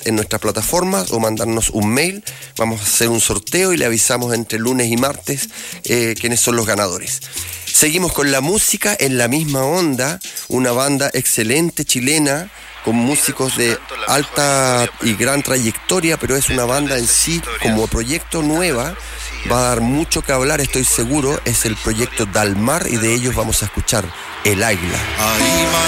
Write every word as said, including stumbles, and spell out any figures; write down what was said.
en nuestras plataformas o mandarnos un mail. Vamos a hacer un sorteo y le avisamos entre lunes y martes eh, quiénes son los ganadores. Seguimos con la música en la misma onda, una banda excelente chilena con músicos de alta y gran trayectoria, pero es una banda en sí como proyecto nueva, va a dar mucho que hablar, estoy seguro. Es el proyecto Dalmar y de ellos vamos a escuchar El Águila.